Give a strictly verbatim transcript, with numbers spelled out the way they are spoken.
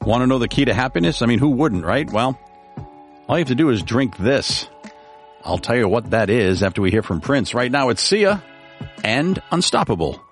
Want to know the key to happiness? I mean, who wouldn't, right? Well, all you have to do is drink this. I'll tell you what that is after we hear from Prince. Right now, it's Sia and Unstoppable.